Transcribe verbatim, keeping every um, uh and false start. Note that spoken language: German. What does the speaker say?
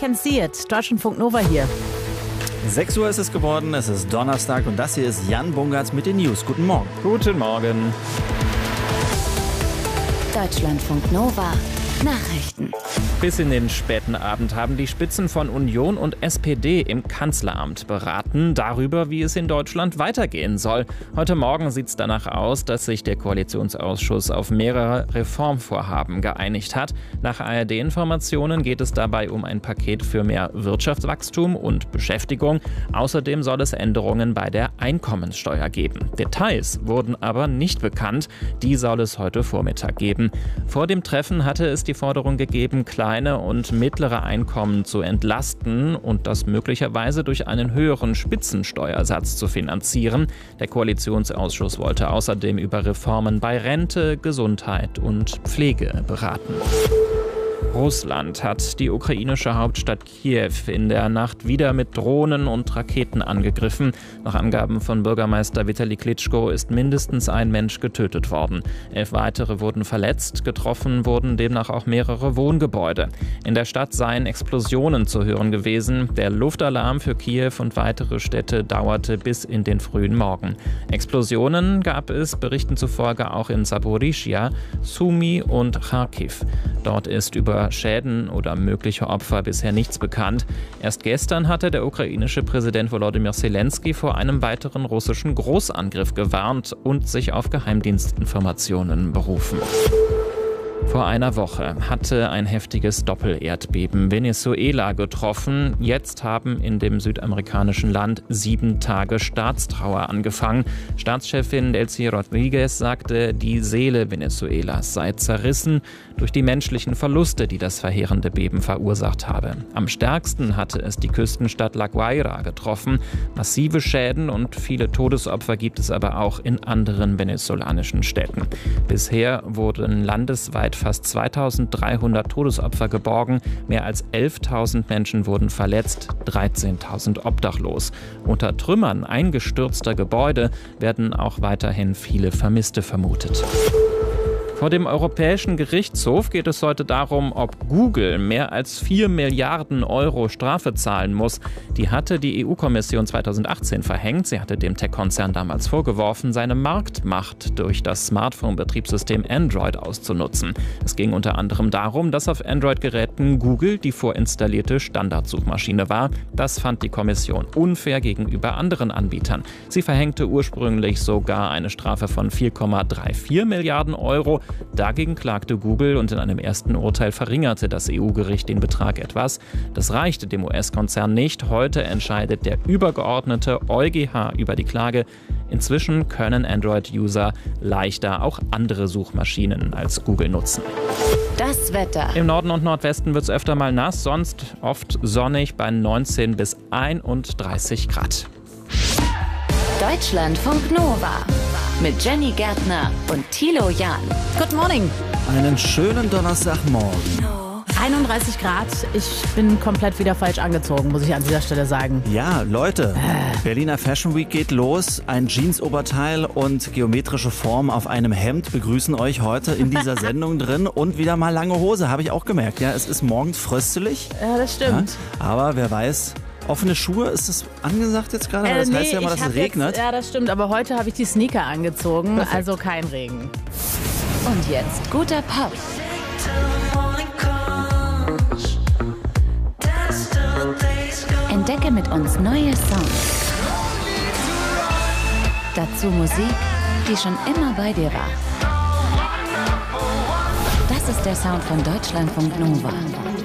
Can See It. Deutschlandfunk Nova hier. sechs Uhr ist es geworden, es ist Donnerstag und das hier ist Jan Bungartz mit den News. Guten Morgen. Guten Morgen. Deutschlandfunk Nova. Nachrichten. Bis in den späten Abend haben die Spitzen von Union und S P D im Kanzleramt beraten darüber, wie es in Deutschland weitergehen soll. Heute Morgen sieht es danach aus, dass sich der Koalitionsausschuss auf mehrere Reformvorhaben geeinigt hat. Nach A R D-Informationen geht es dabei um ein Paket für mehr Wirtschaftswachstum und Beschäftigung. Außerdem soll es Änderungen bei der Einkommenssteuer geben. Details wurden aber nicht bekannt. Die soll es heute Vormittag geben. Vor dem Treffen hatte es die Forderung gegeben, kleine und mittlere Einkommen zu entlasten und das möglicherweise durch einen höheren Spitzensteuersatz zu finanzieren. Der Koalitionsausschuss wollte außerdem über Reformen bei Rente, Gesundheit und Pflege beraten. Russland hat die ukrainische Hauptstadt Kiew in der Nacht wieder mit Drohnen und Raketen angegriffen. Nach Angaben von Bürgermeister Vitali Klitschko ist mindestens ein Mensch getötet worden. Elf weitere wurden verletzt, getroffen wurden demnach auch mehrere Wohngebäude. In der Stadt seien Explosionen zu hören gewesen. Der Luftalarm für Kiew und weitere Städte dauerte bis in den frühen Morgen. Explosionen gab es Berichten zufolge auch in Saporischschja, Sumy und Charkiw. Dort ist über Schäden oder mögliche Opfer bisher nichts bekannt. Erst gestern hatte der ukrainische Präsident Volodymyr Zelensky vor einem weiteren russischen Großangriff gewarnt und sich auf Geheimdienstinformationen berufen. Vor einer Woche hatte ein heftiges Doppelerdbeben Venezuela getroffen. Jetzt haben in dem südamerikanischen Land sieben Tage Staatstrauer angefangen. Staatschefin Delcy Rodriguez sagte, die Seele Venezuelas sei zerrissen durch die menschlichen Verluste, die das verheerende Beben verursacht habe. Am stärksten hatte es die Küstenstadt La Guaira getroffen. Massive Schäden und viele Todesopfer gibt es aber auch in anderen venezolanischen Städten. Bisher wurden landesweit fast zweitausenddreihundert Todesopfer geborgen, mehr als elftausend Menschen wurden verletzt, dreizehntausend obdachlos. Unter Trümmern eingestürzter Gebäude werden auch weiterhin viele Vermisste vermutet. Vor dem Europäischen Gerichtshof geht es heute darum, ob Google mehr als vier Milliarden Euro Strafe zahlen muss. Die hatte die E U-Kommission zweitausendachtzehn verhängt. Sie hatte dem Tech-Konzern damals vorgeworfen, seine Marktmacht durch das Smartphone-Betriebssystem Android auszunutzen. Es ging unter anderem darum, dass auf Android-Geräten Google die vorinstallierte Standardsuchmaschine war. Das fand die Kommission unfair gegenüber anderen Anbietern. Sie verhängte ursprünglich sogar eine Strafe von vier Komma vierunddreißig Milliarden Euro. Dagegen klagte Google und in einem ersten Urteil verringerte das E U-Gericht den Betrag etwas. Das reichte dem U S-Konzern nicht. Heute entscheidet der übergeordnete EuGH über die Klage. Inzwischen können Android-User leichter auch andere Suchmaschinen als Google nutzen. Das Wetter. Im Norden und Nordwesten wird es öfter mal nass, sonst oft sonnig bei neunzehn bis einunddreißig Grad. Deutschlandfunk Nova mit Jenny Gärtner und Thilo Jahn. Good morning. Einen schönen Donnerstagmorgen. einunddreißig Grad. Ich bin komplett wieder falsch angezogen, muss ich an dieser Stelle sagen. Ja, Leute, Berliner Fashion Week geht los. Ein Jeansoberteil und geometrische Form auf einem Hemd begrüßen euch heute in dieser Sendung drin. Und wieder mal lange Hose, habe ich auch gemerkt. Ja, es ist morgens fröstelig. Ja, das stimmt. Ja, aber wer weiß... Offene Schuhe, ist das angesagt jetzt gerade? Weil das äh, nee, heißt ja immer, dass es regnet. Jetzt, ja, das stimmt, aber heute habe ich die Sneaker angezogen, Perfekt. Also kein Regen. Und jetzt guter Pop. Entdecke mit uns neue Songs. Dazu Musik, die schon immer bei dir war. Das ist der Sound von Deutschlandfunk Nova.